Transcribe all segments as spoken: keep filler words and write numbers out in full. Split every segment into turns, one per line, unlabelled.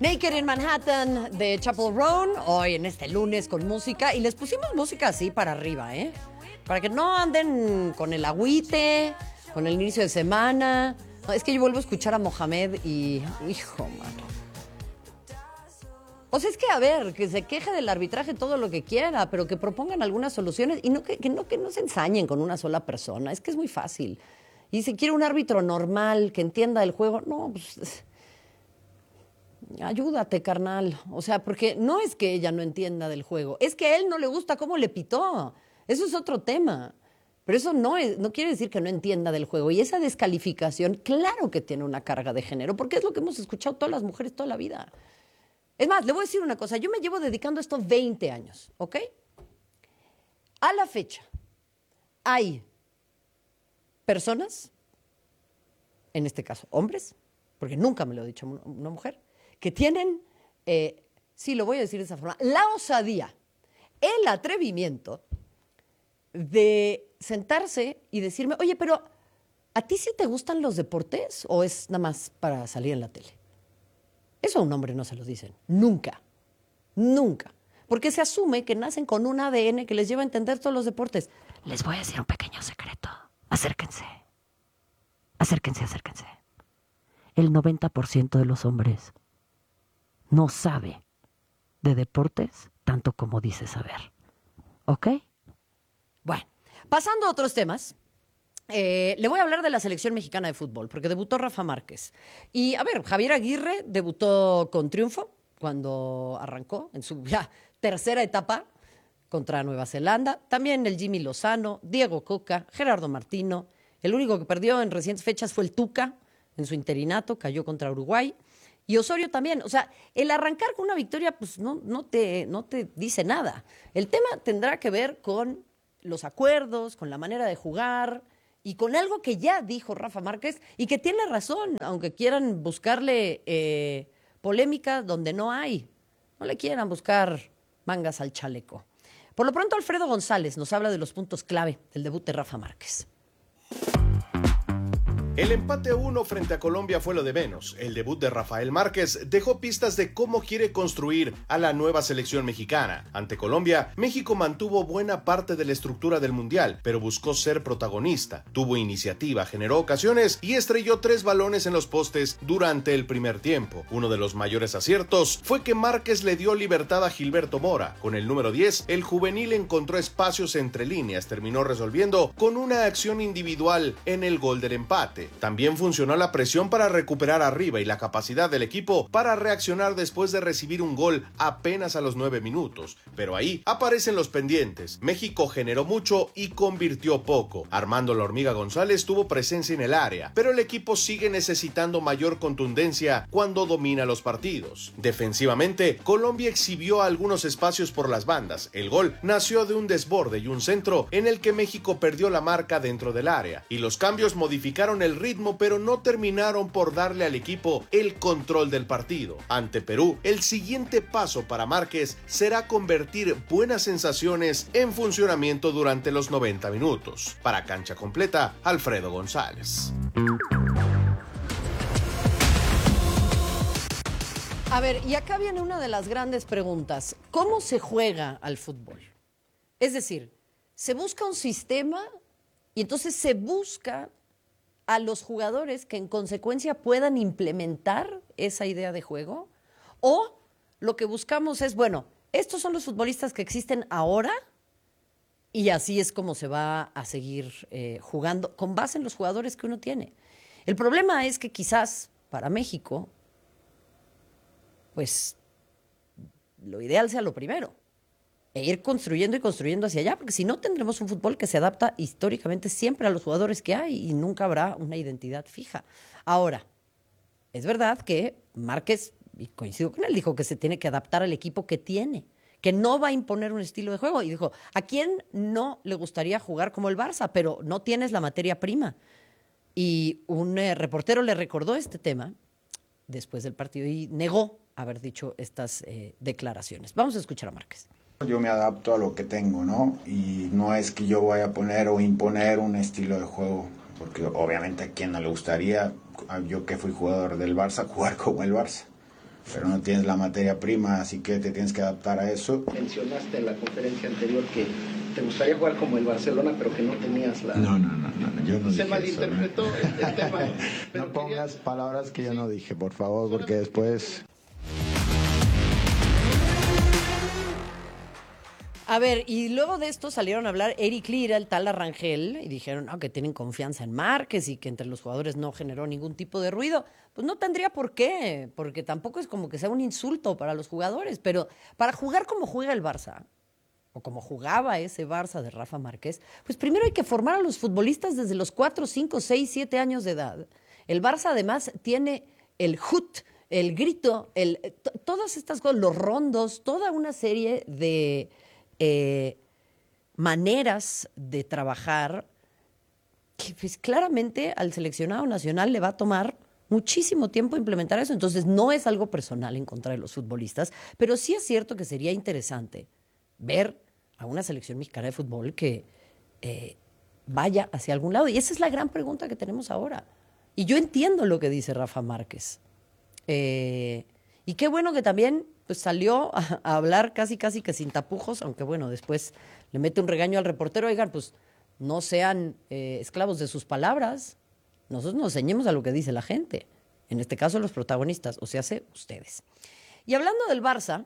Naked in Manhattan de Chappell Roan, hoy en este lunes con música. Y les pusimos música así para arriba, ¿eh? Para que no anden con el agüite, con el inicio de semana. No, es que yo vuelvo a escuchar a Mohamed y... hijo, mano. O sea, es que, a ver, que se queje del arbitraje todo lo que quiera, pero que propongan algunas soluciones y no que, que, no, que no se ensañen con una sola persona. Es que es muy fácil. Y si quiere un árbitro normal que entienda el juego, no, pues... ayúdate, carnal. O sea, porque no es que ella no entienda del juego, es que a él no le gusta cómo le pitó. Eso es otro tema. Pero eso no es, no quiere decir que no entienda del juego. Y esa descalificación, claro que tiene una carga de género, porque es lo que hemos escuchado todas las mujeres toda la vida. Es más, le voy a decir una cosa. Yo me llevo dedicando esto veinte años, ¿ok? A la fecha, hay personas, en este caso hombres, porque nunca me lo ha dicho una mujer, que tienen, eh, sí, lo voy a decir de esa forma, la osadía, el atrevimiento de sentarse y decirme, oye, pero ¿a ti sí te gustan los deportes o es nada más para salir en la tele? Eso a un hombre no se lo dicen, nunca, nunca, porque se asume que nacen con un A D N que les lleva a entender todos los deportes. Les voy a decir un pequeño secreto, acérquense, acérquense, acérquense. El noventa por ciento de los hombres no sabe de deportes tanto como dice saber. ¿Ok? Bueno, pasando a otros temas, eh, le voy a hablar de la selección mexicana de fútbol, porque debutó Rafa Márquez. Y, a ver, Javier Aguirre debutó con triunfo cuando arrancó en su ya tercera etapa contra Nueva Zelanda. También el Jimmy Lozano, Diego Coca, Gerardo Martino. El único que perdió en recientes fechas fue el Tuca en su interinato, cayó contra Uruguay. Y Osorio también. O sea, el arrancar con una victoria pues no, no, te, no te dice nada. El tema tendrá que ver con los acuerdos, con la manera de jugar y con algo que ya dijo Rafa Márquez y que tiene razón, aunque quieran buscarle eh, polémica donde no hay. No le quieran buscar mangas al chaleco. Por lo pronto, Alfredo González nos habla de los puntos clave del debut de Rafa Márquez.
El empate a uno frente a Colombia fue lo de menos. El debut de Rafael Márquez dejó pistas de cómo quiere construir a la nueva selección mexicana. Ante Colombia, México mantuvo buena parte de la estructura del Mundial, pero buscó ser protagonista. Tuvo iniciativa, generó ocasiones y estrelló tres balones en los postes durante el primer tiempo. Uno de los mayores aciertos fue que Márquez le dio libertad a Gilberto Mora. Con el número diez, el juvenil encontró espacios entre líneas, terminó resolviendo con una acción individual en el gol del empate. También funcionó la presión para recuperar arriba y la capacidad del equipo para reaccionar después de recibir un gol apenas a los nueve minutos. Pero ahí aparecen los pendientes. México generó mucho y convirtió poco. Armando La Hormiga González tuvo presencia en el área, pero el equipo sigue necesitando mayor contundencia cuando domina los partidos. Defensivamente, Colombia exhibió algunos espacios por las bandas. El gol nació de un desborde y un centro en el que México perdió la marca dentro del área, y los cambios modificaron el ritmo, pero no terminaron por darle al equipo el control del partido. Ante Perú, el siguiente paso para Márquez será convertir buenas sensaciones en funcionamiento durante los noventa minutos. Para Cancha Completa, Alfredo González.
A ver, y acá viene una de las grandes preguntas. ¿Cómo se juega al fútbol? Es decir, se busca un sistema y entonces se busca a los jugadores que en consecuencia puedan implementar esa idea de juego, o lo que buscamos es, bueno, estos son los futbolistas que existen ahora y así es como se va a seguir eh, jugando con base en los jugadores que uno tiene. El problema es que quizás para México, pues lo ideal sea lo primero, e ir construyendo y construyendo hacia allá, porque si no tendremos un fútbol que se adapta históricamente siempre a los jugadores que hay y nunca habrá una identidad fija. Ahora, es verdad que Márquez, y coincido con él, dijo que se tiene que adaptar al equipo que tiene, que no va a imponer un estilo de juego. Y dijo, ¿a quién no le gustaría jugar como el Barça? Pero no tienes la materia prima. Y un eh, reportero le recordó este tema después del partido y negó haber dicho estas eh, declaraciones. Vamos a escuchar a Márquez.
Yo me adapto a lo que tengo, ¿no? Y no es que yo vaya a poner o imponer un estilo de juego, porque obviamente a quien no le gustaría, yo que fui jugador del Barça, jugar como el Barça. pero no tienes la materia prima, así que te tienes que adaptar a eso.
Mencionaste en la conferencia anterior que te gustaría jugar como el Barcelona, pero que no tenías la...
No, no, no, no, yo no
Se
dije
malinterpretó
eso, ¿no?
el, el tema.
No pongas quería... palabras que yo sí. no dije, por favor, porque después...
A ver, y luego de esto salieron a hablar Eric Lira, el tal Arrangel, y dijeron no, que tienen confianza en Márquez y que entre los jugadores no generó ningún tipo de ruido. Pues no tendría por qué, porque tampoco es como que sea un insulto para los jugadores, pero para jugar como juega el Barça, o como jugaba ese Barça de Rafa Márquez, pues primero hay que formar a los futbolistas desde los cuatro, cinco, seis, siete años de edad. El Barça además tiene el hut, el grito, el, t- todas estas cosas, los rondos, toda una serie de... Eh, maneras de trabajar que pues claramente al seleccionado nacional le va a tomar muchísimo tiempo implementar eso. Entonces no es algo personal en contra de los futbolistas, pero sí es cierto que sería interesante ver a una selección mexicana de fútbol que eh, vaya hacia algún lado. Y esa es la gran pregunta que tenemos ahora. Y yo entiendo lo que dice Rafa Márquez. Eh, y qué bueno que también pues salió a, a hablar casi casi que sin tapujos, aunque bueno, después le mete un regaño al reportero. Oigan, pues no sean eh, esclavos de sus palabras. Nosotros nos ceñimos a lo que dice la gente. En este caso los protagonistas, o sea, hace ustedes. Y hablando del Barça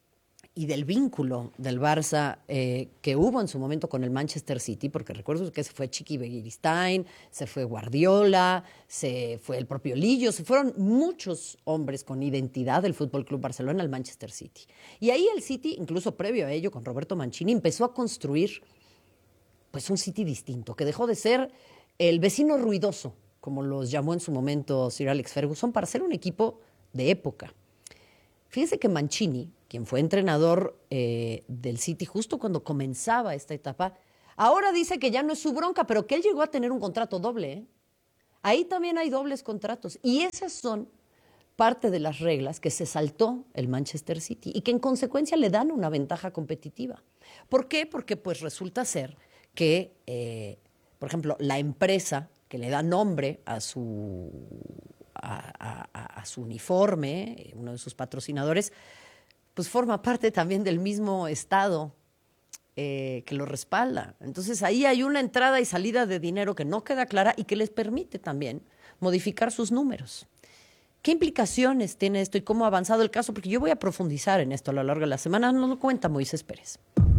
y del vínculo del Barça eh, que hubo en su momento con el Manchester City, porque recuerdo que se fue Chiqui Begiristain, se fue Guardiola, se fue el propio Lillo, se fueron muchos hombres con identidad del Fútbol Club Barcelona al Manchester City. Y ahí el City, incluso previo a ello, con Roberto Mancini, empezó a construir pues un City distinto, que dejó de ser el vecino ruidoso, como los llamó en su momento Sir Alex Ferguson, para ser un equipo de época. Fíjese que Mancini, quien fue entrenador eh, del City justo cuando comenzaba esta etapa, ahora dice que ya no es su bronca, pero que él llegó a tener un contrato doble, ¿eh? Ahí también hay dobles contratos. Y esas son parte de las reglas que se saltó el Manchester City y que en consecuencia le dan una ventaja competitiva. ¿Por qué? Porque pues resulta ser que, eh, por ejemplo, la empresa que le da nombre a su, a, a, a su uniforme, uno de sus patrocinadores, pues forma parte también del mismo estado eh, que lo respalda. Entonces ahí hay una entrada y salida de dinero que no queda clara y que les permite también modificar sus números. ¿Qué implicaciones tiene esto y cómo ha avanzado el caso? Porque yo voy a profundizar en esto a lo largo de la semana. Nos lo cuenta Moisés Pérez.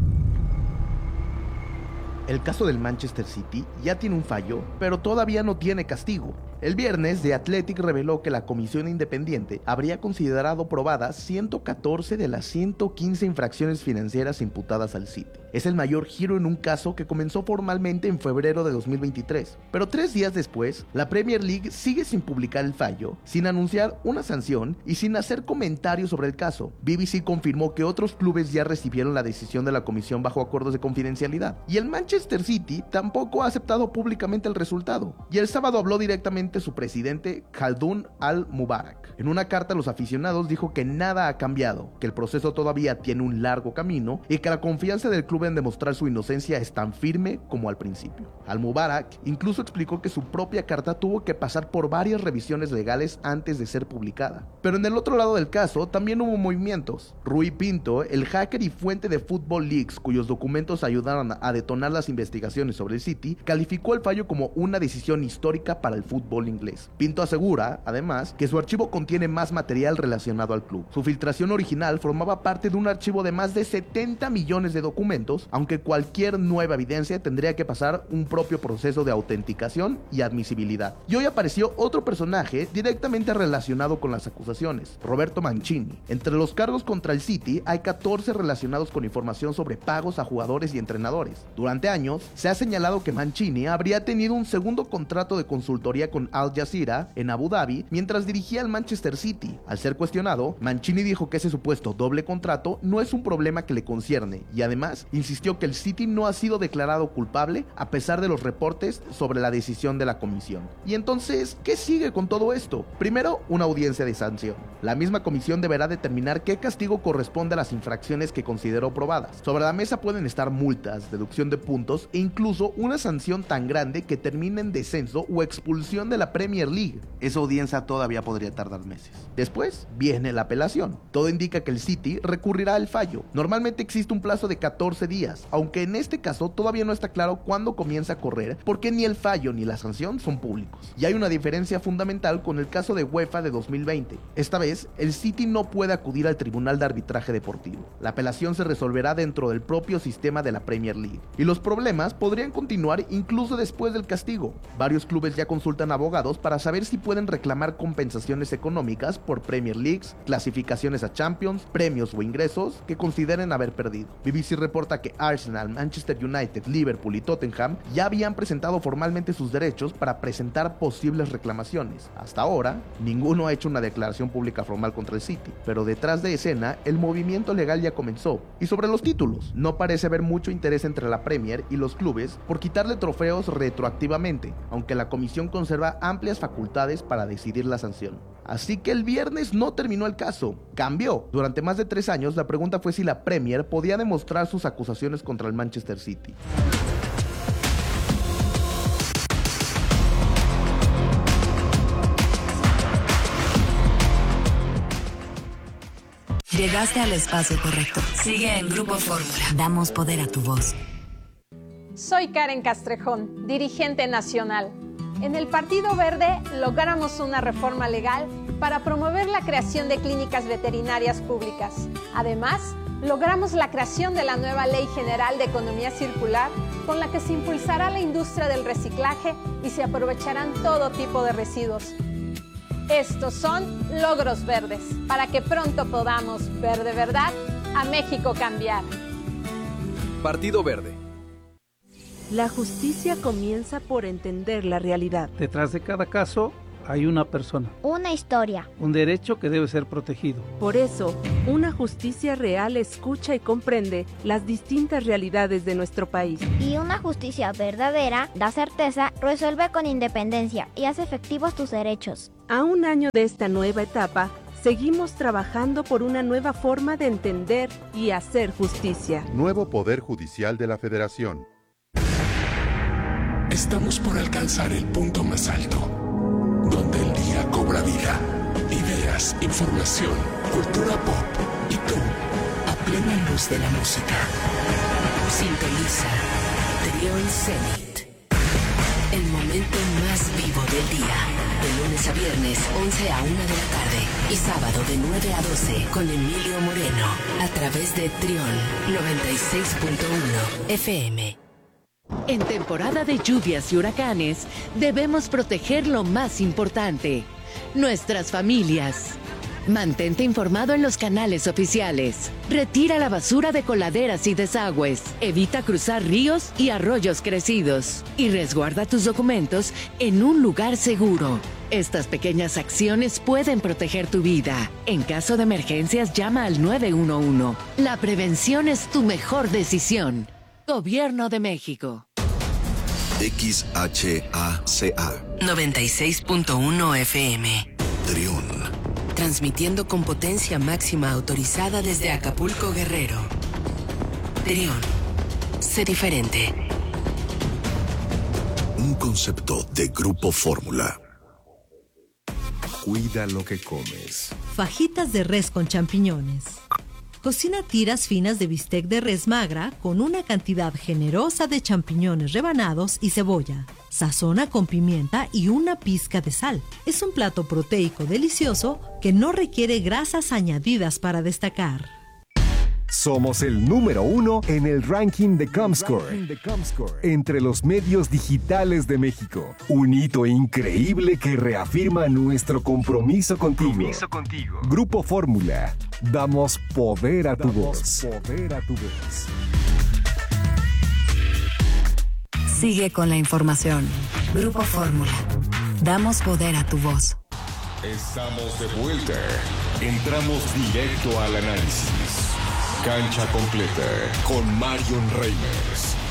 El caso del Manchester City ya tiene un fallo, pero todavía no tiene castigo. El viernes, The Athletic reveló que la comisión independiente habría considerado probadas ciento catorce de las ciento quince infracciones financieras imputadas al City. Es el mayor giro en un caso que comenzó formalmente en febrero de dos mil veintitrés, pero tres días después, la Premier League sigue sin publicar el fallo, sin anunciar una sanción y sin hacer comentarios sobre el caso. B B C confirmó que otros clubes ya recibieron la decisión de la comisión bajo acuerdos de confidencialidad, y el Manchester City tampoco ha aceptado públicamente el resultado, y el sábado habló directamente su presidente Khaldoon Al-Mubarak. En una carta a los aficionados dijo que nada ha cambiado, que el proceso todavía tiene un largo camino y que la confianza del club en demostrar su inocencia es tan firme como al principio. Al-Mubarak incluso explicó que su propia carta tuvo que pasar por varias revisiones legales antes de ser publicada. Pero en el otro lado del caso también hubo movimientos. Rui Pinto, el hacker y fuente de Football Leaks cuyos documentos ayudaron a detonar las investigaciones sobre el City, calificó el fallo como una decisión histórica para el fútbol inglés. Pinto asegura, además, que su archivo contiene más material relacionado al club. Su filtración original formaba parte de un archivo de más de setenta millones de documentos, aunque cualquier nueva evidencia tendría que pasar un propio proceso de autenticación y admisibilidad. Y hoy apareció otro personaje directamente relacionado con las acusaciones, Roberto Mancini. Entre los cargos contra el City hay catorce relacionados con información sobre pagos a jugadores y entrenadores. Durante años, se ha señalado que Mancini habría tenido un segundo contrato de consultoría con Al Jazeera en Abu Dhabi mientras dirigía al Manchester City. Al ser cuestionado, Mancini dijo que ese supuesto doble contrato no es un problema que le concierne y además insistió que el City no ha sido declarado culpable a pesar de los reportes sobre la decisión de la comisión. Y entonces, ¿qué sigue con todo esto? Primero, una audiencia de sanción. La misma comisión deberá determinar qué castigo corresponde a las infracciones que consideró probadas. Sobre la mesa pueden estar multas, deducción de puntos e incluso una sanción tan grande que termine en descenso o expulsión de la Premier League. Esa audiencia todavía podría tardar meses. Después viene la apelación. Todo indica que el City recurrirá al fallo. Normalmente existe un plazo de catorce días, aunque en este caso todavía no está claro cuándo comienza a correr, porque ni el fallo ni la sanción son públicos. Y hay una diferencia fundamental con el caso de UEFA de dos mil veinte. Esta vez, el City no puede acudir al Tribunal de Arbitraje Deportivo. La apelación se resolverá dentro del propio sistema de la Premier League. Y los problemas podrían continuar incluso después del castigo. Varios clubes ya consultan abogados para saber si pueden reclamar compensaciones económicas por Premier Leagues, clasificaciones a Champions, premios o ingresos que consideren haber perdido. B B C reporta que Arsenal, Manchester United, Liverpool y Tottenham ya habían presentado formalmente sus derechos para presentar posibles reclamaciones. Hasta ahora, ninguno ha hecho una declaración pública formal contra el City, pero detrás de escena, el movimiento legal ya comenzó. Y sobre los títulos, no parece haber mucho interés entre la Premier y los clubes por quitarle trofeos retroactivamente, aunque la comisión conserva amplias facultades para decidir la sanción. Así que el viernes no terminó el caso, cambió. Durante más de tres años la pregunta fue si la Premier podía demostrar sus acusaciones contra el Manchester City.
Llegaste al espacio correcto. Sigue en Grupo Fórmula. Damos poder a tu voz.
Soy Karen Castrejón, dirigente nacional. En el Partido Verde logramos una reforma legal para promover la creación de clínicas veterinarias públicas. Además, logramos la creación de la nueva Ley General de Economía Circular, con la que se impulsará la industria del reciclaje y se aprovecharán todo tipo de residuos. Estos son logros verdes, para que pronto podamos ver de verdad a México cambiar.
Partido Verde.
La justicia comienza por entender la realidad.
Detrás de cada caso hay una persona.
Una historia.
Un derecho que debe ser protegido.
Por eso, una justicia real escucha y comprende las distintas realidades de nuestro país.
Y una justicia verdadera da certeza, resuelve con independencia y hace efectivos tus derechos.
A un año de esta nueva etapa, seguimos trabajando por una nueva forma de entender y hacer justicia.
Nuevo Poder Judicial de la Federación.
Estamos por alcanzar el punto más alto, donde el día cobra vida. Ideas, información, cultura pop y tú, a plena luz de la música.
Sintoniza Trión Zenit. El momento más vivo del día. De lunes a viernes, once a una de la tarde. Y sábado de nueve a doce, con Emilio Moreno. A través de Trión noventa y seis punto uno F M.
En temporada de lluvias y huracanes, debemos proteger lo más importante, nuestras familias. Mantente informado en los canales oficiales. Retira la basura de coladeras y desagües. Evita cruzar ríos y arroyos crecidos. Y resguarda tus documentos en un lugar seguro. Estas pequeñas acciones pueden proteger tu vida. En caso de emergencias, llama al nueve uno uno. La prevención es tu mejor decisión. Gobierno de México.
X H A C A
noventa y seis punto uno F M.
Trión.
Transmitiendo con potencia máxima autorizada desde Acapulco, Guerrero. Trión. Sé diferente.
Un concepto de Grupo Fórmula.
Cuida lo que comes.
Fajitas de res con champiñones. Cocina tiras finas de bistec de res magra con una cantidad generosa de champiñones rebanados y cebolla. Sazona con pimienta y una pizca de sal. Es un plato proteico delicioso que no requiere grasas añadidas para destacar.
Somos el número uno en el ranking de Comscore, entre los medios digitales de México. Un hito increíble que reafirma nuestro compromiso contigo. Compromiso contigo. Grupo Fórmula. Damos poder a tu voz. Poder a tu voz.
Sigue con la información. Grupo Fórmula. Damos poder a tu voz.
Estamos de vuelta. Entramos directo al análisis. Cancha completa con Marion Reimers.